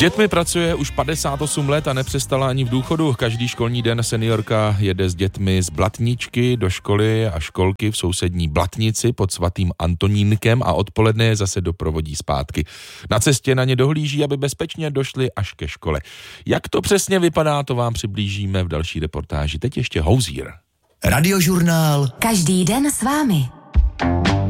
dětmi pracuje už 58 let a nepřestala ani v důchodu. Každý školní den seniorka jede s dětmi z Blatničky do školy a školky v sousední Blatnici pod svatým Antonínkem a odpoledne je zase doprovodí zpátky. Na cestě na ně dohlíží, aby bezpečně došli až ke škole. Jak to přesně vypadá, to vám přiblížíme v další reportáži. Teď ještě Hozier. Radiožurnál. Každý den s vámi.